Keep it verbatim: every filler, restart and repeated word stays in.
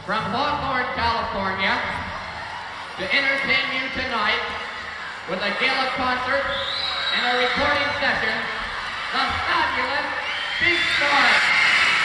from Hawthorne, California, to entertain you tonight with a gala concert and a recording session